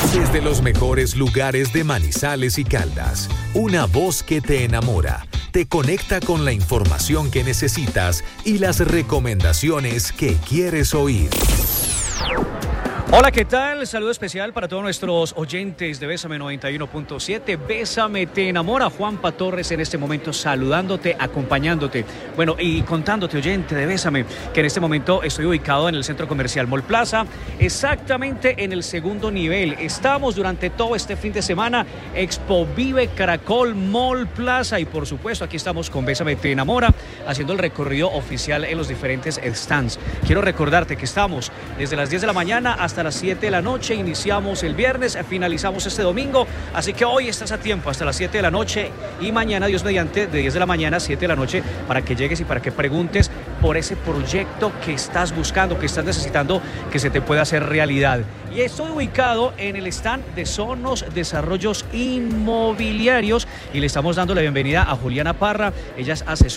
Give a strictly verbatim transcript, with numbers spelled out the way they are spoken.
Desde los mejores lugares de Manizales y Caldas, una voz que te enamora, te conecta con la información que necesitas y las recomendaciones que quieres oír. Hola, ¿qué tal? Saludo especial para todos nuestros oyentes de Bésame noventa y uno punto siete. Bésame te enamora. Juanpa Torres en este momento saludándote, acompañándote. Bueno, y contándote, oyente de Bésame, que en este momento estoy ubicado en el Centro Comercial Mall Plaza, exactamente en el segundo nivel. Estamos durante todo este fin de semana, Expo Vive Caracol Mall Plaza, y por supuesto aquí estamos con Bésame te enamora, haciendo el recorrido oficial en los diferentes stands. Quiero recordarte que estamos desde las diez de la mañana hasta las siete de la noche, iniciamos el viernes, finalizamos este domingo, así que hoy estás a tiempo hasta las siete de la noche y mañana, Dios mediante, de diez de la mañana a siete de la noche, para que llegues y para que preguntes por ese proyecto que estás buscando, que estás necesitando que se te pueda hacer realidad. Y estoy ubicado en el stand de Sonos Desarrollos Inmobiliarios y le estamos dando la bienvenida a Juliana Parra. Ella es asesora